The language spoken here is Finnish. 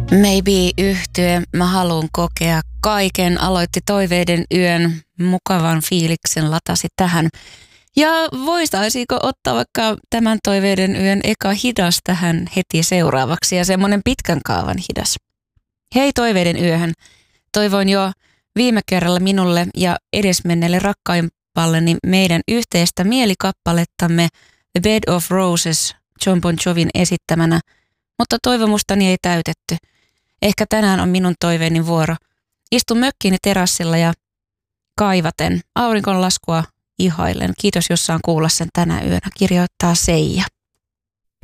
Maybe yhtye, mä haluun kokea kaiken, aloitti Toiveiden yön, mukavan fiiliksen latasi tähän. Ja voitaisiinko ottaa vaikka tämän Toiveiden yön eka hidas tähän heti seuraavaksi ja semmoinen pitkän kaavan hidas. Hei Toiveiden yöhön, toivoin jo viime kerralla minulle ja edesmenneelle rakkaimpalleni meidän yhteistä mielikappalettamme The Bed of Roses Jon Bon Jovin esittämänä, mutta toivomustani ei täytetty. Ehkä tänään on minun toiveeni vuoro. Istun mökkiini terassilla ja kaivaten auringonlaskua ihaillen. Kiitos, jos saan kuulla sen tänä yönä, kirjoittaa Seija.